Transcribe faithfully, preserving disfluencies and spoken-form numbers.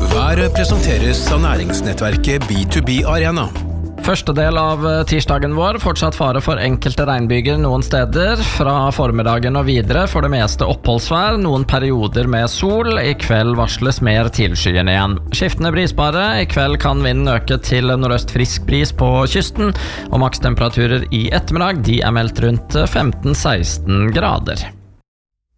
Været presenteres av næringsnettverket B to B Arena. Første del av tirsdagen vår, fortsatt fare for enkelte regnbyger noen steder. Fra formiddagen og videre for det meste oppholdsvær, noen perioder med sol. I kveld varsles mer tilskyende igjen. Skiftende brisbare, i kveld kan vinden øke til nordøst frisk bris på kysten, og makstemperaturer i ettermiddag de er meldt rundt femten til seksten grader.